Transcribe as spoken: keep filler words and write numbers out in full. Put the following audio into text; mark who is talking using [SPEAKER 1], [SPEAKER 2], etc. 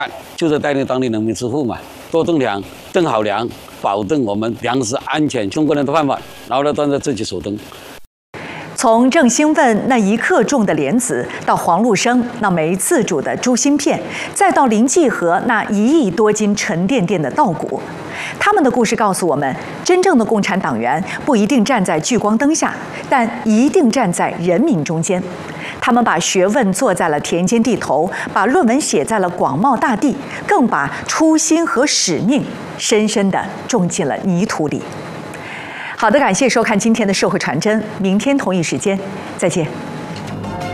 [SPEAKER 1] 就是带领当地农民致富嘛，多种粮，种好粮，保证我们粮食安全，中国人的饭碗，然后呢，端着自己手中。
[SPEAKER 2] 从郑兴问那一克重的莲子，到黄禄生那枚自主的猪心片，再到林继和那一亿多斤沉甸甸的稻谷，他们的故事告诉我们，真正的共产党员不一定站在聚光灯下，但一定站在人民中间。他们把学问做在了田间地头，把论文写在了广袤大地，更把初心和使命深深地种进了泥土里。好的，感谢收看今天的社会传真，明天同一时间再见。